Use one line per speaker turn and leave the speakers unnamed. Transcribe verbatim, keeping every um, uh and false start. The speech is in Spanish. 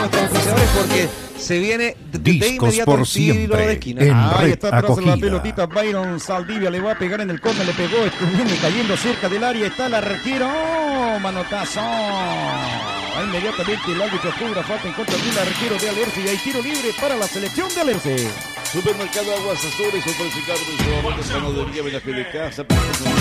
nuestros auspiciadores porque se viene de, de
Discos
inmediato
por
el tiro
siempre
de esquina.
en
Ahí
red
está atrás de
acogida.
la pelotita Byron Saldivia, le va a pegar en el córner, le pegó, viene cayendo cerca del área, está el arquero, ¡oh! Manotazo. Inmediatamente el árbitro cobra falta en contra del arquero de Alerce y hay tiro libre para la selección de Alerce.
Supermercado Aguas Azores ofrece carnes, panadería, Benafe de Casa,